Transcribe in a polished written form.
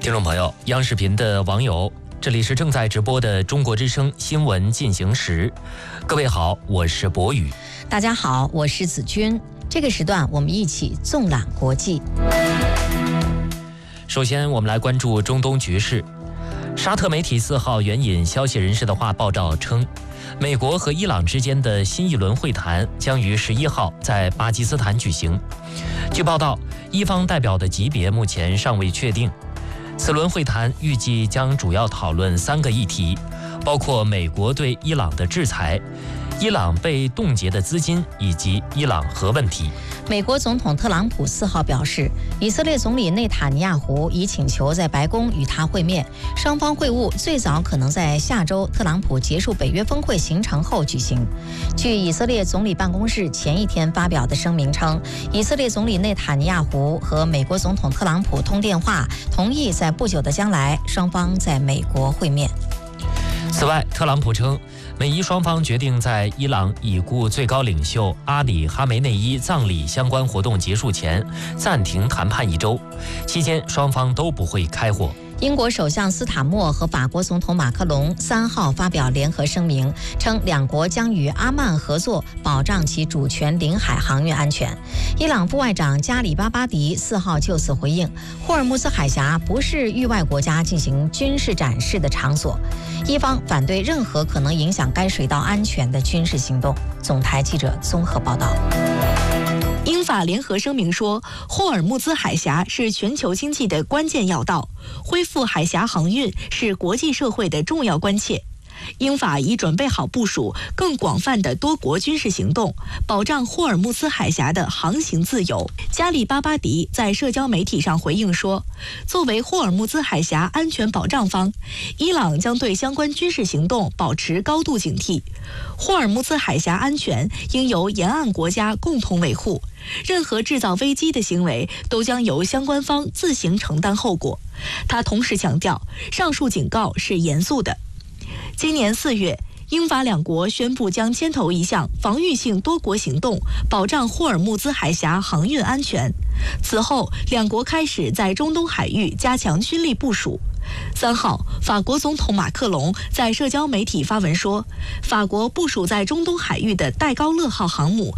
听众朋友，央视频的网友，这里是正在直播的中国之声新闻进行时。各位好，我是博宇。 大家好，我是子君。这个时段我们一起纵览国际。 首先我们来关注中东局势。沙特媒体4号援引消息人士的话报道称，美国和伊朗之间的新一轮会谈将于11号在巴基斯坦举行。据报道，伊方代表的级别目前尚未确定。此轮会谈预计将主要讨论3个议题，包括美国对伊朗的制裁、伊朗被冻结的资金以及伊朗核问题。 美国总统特朗普4号表示，以色列总理内塔尼亚胡已请求在白宫与他会面，双方会晤最早可能在下周特朗普结束北约峰会行程后举行。据以色列总理办公室前一天发表的声明称，以色列总理内塔尼亚胡和美国总统特朗普通电话，同意在不久的将来双方在美国会面。 此外，特朗普称，美伊双方决定在伊朗已故最高领袖阿里·哈梅内伊葬礼相关活动结束前暂停谈判1周，期间双方都不会开火。 英国首相斯塔默和法国总统马克龙3号发表联合声明，称两国将与阿曼合作，保障其主权领海航运安全。伊朗副外长加里巴巴迪4号就此回应，霍尔木兹海峡不是域外国家进行军事展示的场所，伊方反对任何可能影响该水道安全的军事行动。总台记者综合报道。 英法联合声明说，霍尔木兹海峡是全球经济的关键要道，恢复海峡航运是国际社会的重要关切。英法已准备好部署更广泛的多国军事行动，保障霍尔木兹海峡的航行自由。加里巴巴迪在社交媒体上回应说，作为霍尔木兹海峡安全保障方，伊朗将对相关军事行动保持高度警惕。霍尔木兹海峡安全应由沿岸国家共同维护，任何制造危机的行为都将由相关方自行承担后果。他同时强调，上述警告是严肃的。今年4月，英法两国宣布将牵头一项防御性多国行动，保障霍尔木兹海峡航运安全。此后，两国开始在中东海域加强军力部署。3号，法国总统马克龙在社交媒体发文说，法国部署在中东海域的戴高乐号航母